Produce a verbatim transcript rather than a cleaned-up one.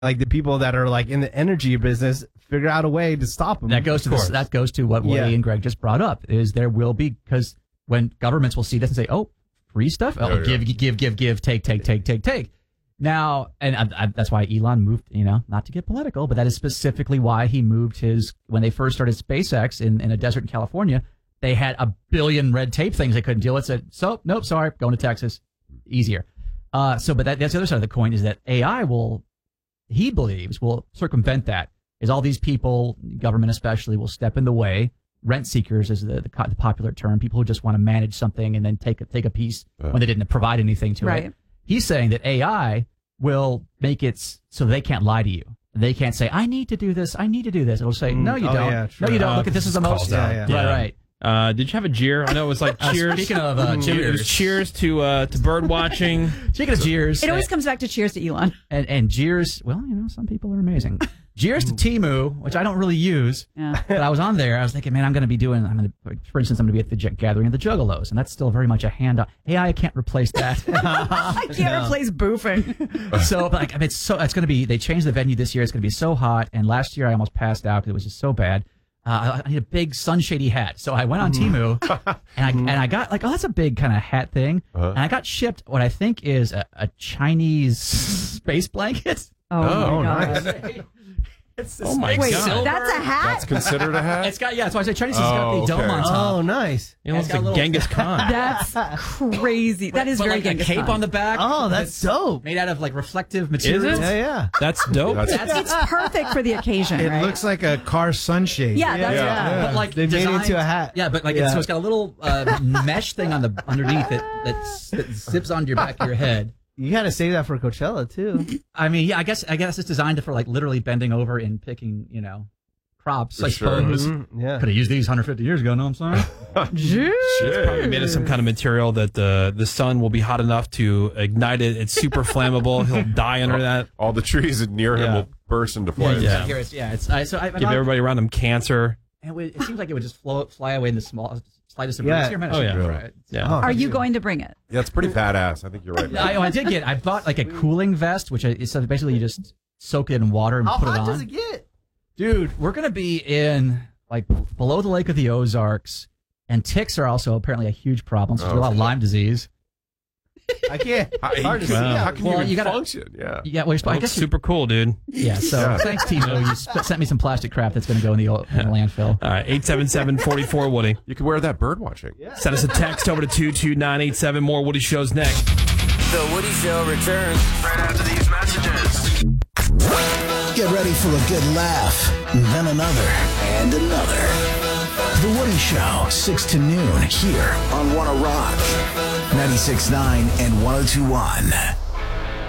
like the people that are like in the energy business figure out a way to stop them. That goes to this, that goes to what Woody Yeah. and Greg just brought up. Is there will be because when governments will see this and say, "Oh, free stuff, oh, Yeah, yeah. give, give, give, give, take, take, take, take, take." Now, and I, I, that's why Elon moved. You know, not to get political, but that is specifically why he moved his when they first started SpaceX in, in a desert in California. They had a billion red tape things they couldn't deal with. Said, "So, nope, sorry, going to Texas, easier." Uh, so, but that, that's the other side of the coin is that A I will, he believes, will circumvent that. Is all these people, government especially, will step in the way. Rent seekers is the, the, the popular term. People who just want to manage something and then take a, take a piece Uh. when they didn't provide anything to Right. it. He's saying that A I will make it so they can't lie to you. They can't say, I need to do this, I need to do this. It'll say, no, you oh, don't. yeah, no, true. you don't. Uh, Look at this is the calls most. out. Yeah, yeah. Right, Yeah. right. Uh, did you have a jeer? I know it was like Uh, cheers. speaking of uh, It was cheers. cheers to uh, to bird watching. Speaking of jeers. It always comes back to cheers to Elon. And, and jeers, well, you know, some people are amazing. Jeers to Temu, which I don't really use. Yeah. But I was on there. I was thinking, man, I'm going to be doing, I'm going to, for instance, I'm going to be at the j- gathering of the Juggalos. And that's still very much a handout. A I can't replace that. I can't replace boofing. So, but like, I mean, it's so, it's going to be, they changed the venue this year. It's going to be so hot. And last year I almost passed out because it was just so bad. Uh, I, I need a big sunshady hat. So I went on Temu and I, and I got like, oh, that's a big kind of hat thing. Uh-huh. And I got shipped what I think is a, a Chinese space blanket. Oh, Oh, my nice. God. It's this Oh my big God. silver- That's a hat? That's considered a hat? It's got, yeah, that's why I say Chinese has got Oh, the dome okay. on top. Oh, nice. It looks It's got like a little- Genghis Khan. That's crazy. That is But very like Genghis a cape Khan. on the back. Oh, that's dope. Made out of like reflective materials. it? Yeah, yeah. That's dope. That's- It's perfect for the occasion, It right? looks like a car sunshade. Yeah, that's Yeah. yeah. But like they made it designed- into a hat. Yeah, but like Yeah. It's, so it's got a little uh, mesh thing on the underneath it that, s- that zips onto your back of your head. You got to save that for Coachella too. I mean, yeah, I guess I guess it's designed for like literally bending over and picking, you know, crops. For I sure. suppose. Mhm, yeah. Could have used these one hundred fifty years ago. No, I'm sorry. It's probably made of some kind of material that the the sun will be hot enough to ignite it. It's super flammable. He'll die under that. All the trees near him Yeah. will burst into flames. Yeah. Here it's, yeah, it's I, so I, Give everybody around him cancer. And it, would- it seems like it would just flow, fly away in the small, slightest of Yeah. breeze. Here, man, I Oh, should yeah. go for it. Yeah. Oh, Are you going to bring it? Yeah, it's pretty badass. I think you're right. I, I did get. I bought like a cooling vest, which I, so basically you just soak it in water and How put it hot on. does it get? Dude, we're gonna be in like below the Lake of the Ozarks, and ticks are also apparently a huge problem. So there's a lot of Lyme disease. I can't. How, It's hard to see. Wow. how can Well, you even you gotta- function? Yeah. Yeah, well, I Looks guess super cool, dude. yeah. So Yeah. thanks, Timo. You sp- sent me some plastic crap that's gonna go in the, o- in the landfill. All right, eight seven seven, four four, Woody. You can wear that bird watching. Send us a text over to two two nine eight seven. More Woody Shows next. The Woody Show returns right after these messages. Get ready for a good laugh, then another, and another. The Woody Show, six to noon, here on Wanna Rock. ninety-six point nine and one oh two point one.